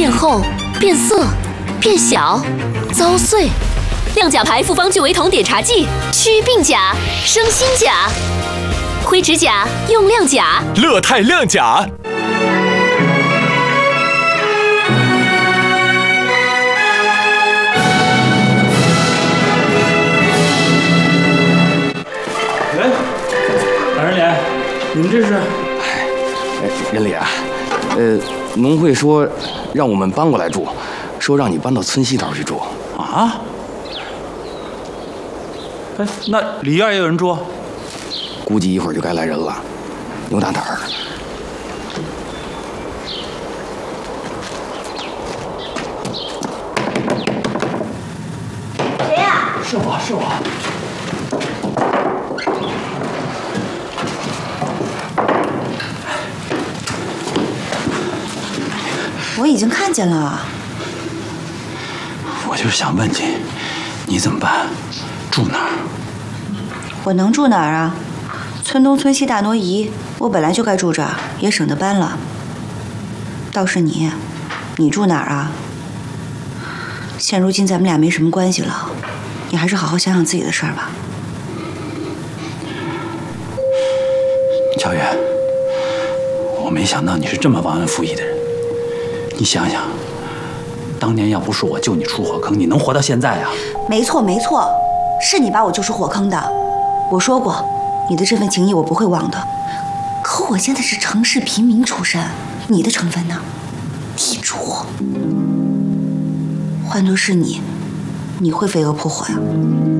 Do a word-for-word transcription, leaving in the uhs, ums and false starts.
变厚、变色、变小、糟碎。亮甲牌复方聚维酮碘茶剂，祛病甲，生新甲。灰指甲用亮甲， 乐泰亮甲。 喂，大人脸，你们这是？ 哎，人理啊，呃，农会说让我们搬过来住，说让你搬到村西头去住。 啊？哎，那里院也有人住？ 估计一会儿就该来人了，牛大胆儿。 谁呀？ 是我是我。 我已经看见了。 我就是想问你，你怎么办？住哪儿？ 我能住哪儿啊？村东村西大挪移，我本来就该住这儿，也省得搬了。倒是你，你住哪儿啊？现如今咱们俩没什么关系了，你还是好好想想自己的事儿吧。 乔月，我没想到你是这么忘恩负义的人。你想想，当年要不是我救你出火坑，你能活到现在啊？ 没错没错，是你把我救出火坑的。我说过，你的这份情谊我不会忘的。可我现在是城市平民出身，你的成分呢？地主。换作是你，你会飞蛾扑火呀？